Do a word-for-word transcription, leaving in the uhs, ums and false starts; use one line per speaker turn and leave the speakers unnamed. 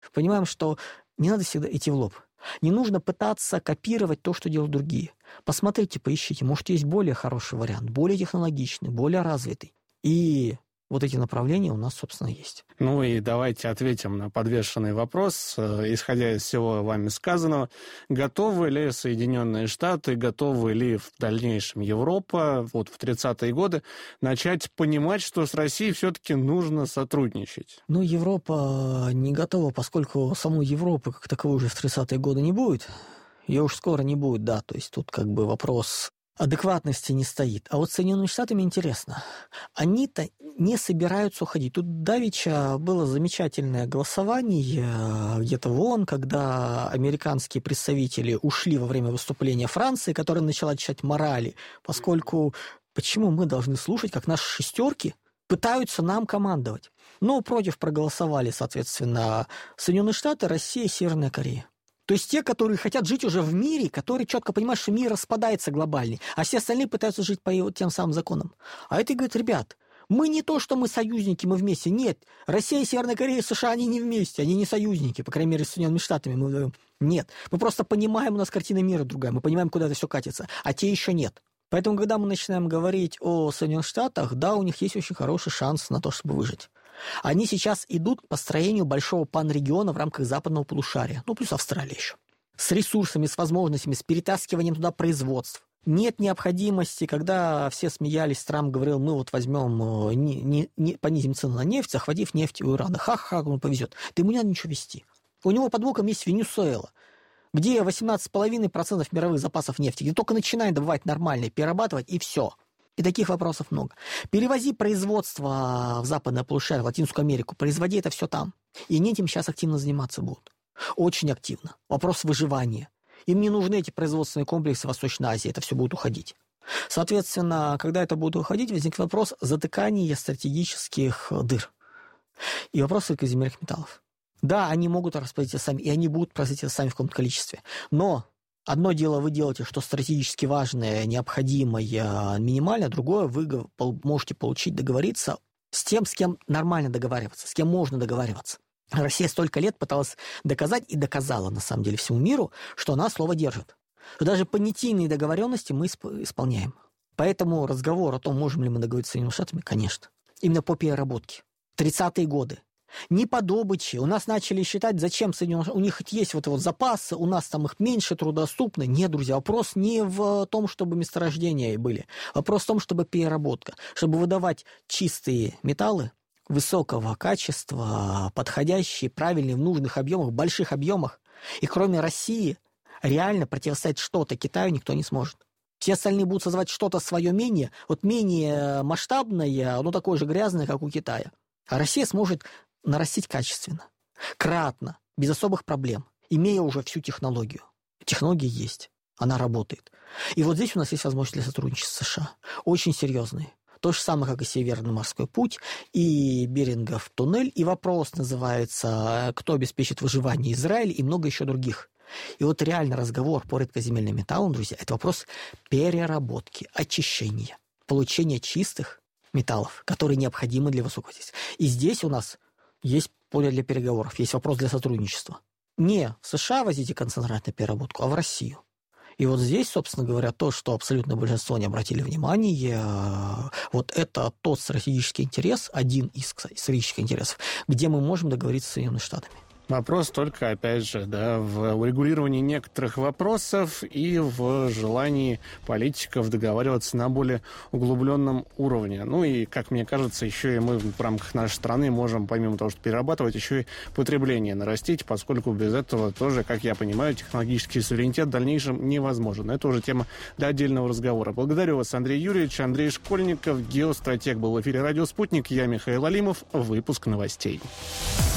Понимаем, что не надо всегда идти в лоб. Не нужно пытаться копировать то, что делают другие. Посмотрите, поищите. Может, есть более хороший вариант, более технологичный, более развитый. И вот эти направления у нас, собственно, есть.
Ну и давайте ответим на подвешенный вопрос. Исходя из всего вами сказанного, готовы ли Соединенные Штаты, готовы ли в дальнейшем Европа вот в тридцатые годы начать понимать, что с Россией все-таки нужно сотрудничать?
Ну, Европа не готова, поскольку самой Европы как таковой уже в тридцатые годы не будет. Ее уж скоро не будет, да. То есть тут как бы вопрос адекватности не стоит. А вот с Соединенными Штатами интересно. Они-то не собираются уходить. Тут давеча было замечательное голосование где-то в ООН, когда американские представители ушли во время выступления Франции, которая начала читать морали, поскольку почему мы должны слушать, как наши шестерки пытаются нам командовать? Но против проголосовали, соответственно, Соединенные Штаты, Россия и Северная Корея. То есть те, которые хотят жить уже в мире, которые четко понимают, что мир распадается глобальный, а все остальные пытаются жить по тем самым законам. А это говорит, ребят, мы не то, что мы союзники, мы вместе. Нет, Россия, Северная Корея, США, они не вместе, они не союзники, по крайней мере, с Соединенными Штатами мы вдвоем. Нет, мы просто понимаем, у нас картина мира другая, мы понимаем, куда это все катится, а те еще нет. Поэтому, когда мы начинаем говорить о Соединенных Штатах, да, у них есть очень хороший шанс на то, чтобы выжить. Они сейчас идут к построению большого панрегиона в рамках западного полушария, ну, плюс Австралия еще. С ресурсами, с возможностями, с перетаскиванием туда производств. Нет необходимости, когда все смеялись, Трамп говорил, мы вот возьмем, не, не, не, понизим цену на нефть, захватив нефть у Ирана. Ха-ха, ему повезет. Да ему не надо ничего вести. У него под боком есть Венесуэла, где восемнадцать целых пять десятых процента мировых запасов нефти, где только начинает добывать нормально, перерабатывать, и все. И таких вопросов много. Перевози производство в западное полушарие, в Латинскую Америку, производи это все там. И они этим сейчас активно заниматься будут. Очень активно. Вопрос выживания. Им не нужны эти производственные комплексы в Восточной Азии, это все будет уходить. Соответственно, когда это будет уходить, возникнет вопрос затыкания стратегических дыр. И вопрос редкоземельных металлов. Да, они могут распроизводить это сами, и они будут производить это сами в каком-то количестве. Но одно дело вы делаете, что стратегически важное, необходимое, минимальное, другое вы можете получить, договориться с тем, с кем нормально договариваться, с кем можно договариваться. Россия столько лет пыталась доказать и доказала, на самом деле, всему миру, что она слово держит. Что даже понятийные договоренности мы исполняем. Поэтому разговор о том, можем ли мы договориться с Соединенными Штатами, конечно. Именно по переработке. тридцатые годы. Не по добыче. У нас начали считать, зачем Соединенные Штаты. У них есть вот, вот запасы, у нас там их меньше, трудоступны. Нет, друзья, вопрос не в том, чтобы месторождения были. Вопрос в том, чтобы переработка. Чтобы выдавать чистые металлы, высокого качества, подходящие, правильные, в нужных объемах, больших объемах. И кроме России реально противостоять что-то Китаю никто не сможет. Все остальные будут создавать что-то свое менее, вот менее масштабное, оно такое же грязное, как у Китая. А Россия сможет нарастить качественно, кратно, без особых проблем, имея уже всю технологию. Технология есть, она работает. И вот здесь у нас есть возможность для сотрудничества с США. Очень серьезные. То же самое, как и Северный морской путь, и Берингов туннель, и вопрос называется «Кто обеспечит выживание Израиля?» и много еще других. И вот реально разговор по редкоземельным металлам, друзья, это вопрос переработки, очищения, получения чистых металлов, которые необходимы для высокого здесь. И здесь у нас есть поле для переговоров, есть вопрос для сотрудничества. Не в США возите концентрат на переработку, а в Россию. И вот здесь, собственно говоря, то, что абсолютное большинство не обратили внимания, вот это тот стратегический интерес, один из, кстати, стратегических интересов, где мы можем договориться с Соединенными Штатами.
Вопрос только, опять же, да, в урегулировании некоторых вопросов и в желании политиков договариваться на более углубленном уровне. Ну и, как мне кажется, еще и мы в рамках нашей страны можем, помимо того, что перерабатывать, еще и потребление нарастить, поскольку без этого тоже, как я понимаю, технологический суверенитет в дальнейшем невозможен. Это уже тема для отдельного разговора. Благодарю вас, Андрей Юрьевич. Андрей Школьников, геостратег, был в эфире «Радио Спутник». Я Михаил Алимов. Выпуск новостей.